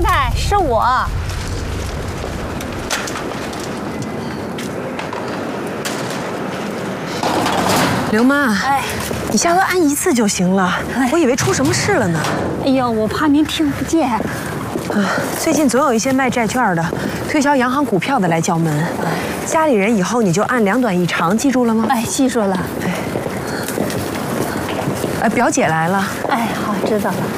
太，是我。 刘妈， 哎， 你下颚按一次就行了，我以为出什么事了呢。 哎呦，我怕您听不见。 最近总有一些卖债券的、推销洋行股票的来叫门，家里人以后你就按2短1长，记住了吗？ 哎，记住了。 表姐来了。 哎，好，知道了。